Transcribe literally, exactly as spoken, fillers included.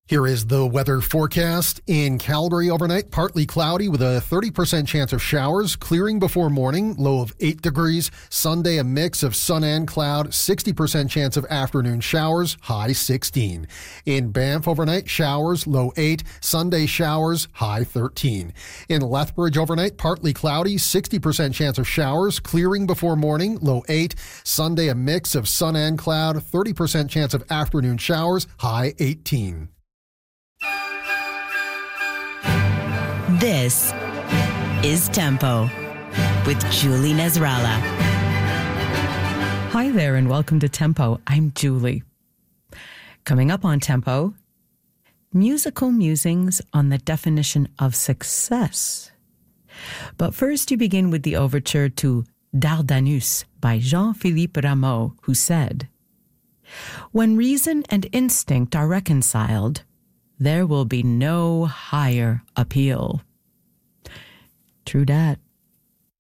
Here is the weather forecast. In Calgary overnight, partly cloudy with a thirty percent chance of showers, clearing before morning, low of eight degrees. Sunday, a mix of sun and cloud, sixty percent chance of afternoon showers, high sixteen. In Banff overnight, showers, low eight. Sunday showers, high thirteen. In Lethbridge overnight, partly cloudy, sixty percent chance of showers, clearing before morning, low eight. Sunday, a mix of sun and cloud, thirty percent chance of afternoon showers, high eighteen. This is Tempo with Julie Nasrallah. Hi there and welcome to Tempo. I'm Julie. Coming up on Tempo, musical musings on the definition of success. But first you begin with the overture to Dardanus by Jean-Philippe Rameau, who said, "When reason and instinct are reconciled, there will be no higher appeal." True dat.